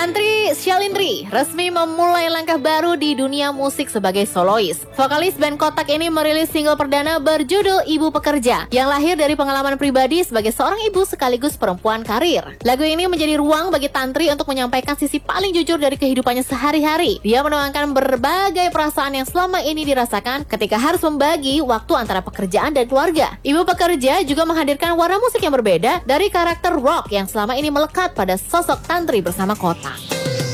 Tantri Shalindri resmi memulai langkah baru di dunia musik sebagai solois. Vokalis band Kotak ini merilis single perdana berjudul Ibu Pekerja yang lahir dari pengalaman pribadi sebagai seorang ibu sekaligus perempuan karir. Lagu ini menjadi ruang bagi Tantri untuk menyampaikan sisi paling jujur dari kehidupannya sehari-hari. Dia menuangkan berbagai perasaan yang selama ini dirasakan ketika harus membagi waktu antara pekerjaan dan keluarga. Ibu Pekerja juga menghadirkan warna musik yang berbeda dari karakter rock yang selama ini melekat pada sosok Tantri bersama Kotak.